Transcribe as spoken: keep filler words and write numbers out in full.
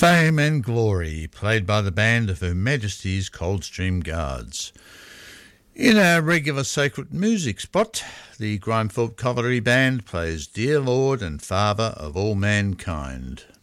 Fame and Glory, played by the band of Her Majesty's Coldstream Guards. In our regular sacred music spot, the Grimethorpe Cavalry Band plays Dear Lord and Father of All Mankind.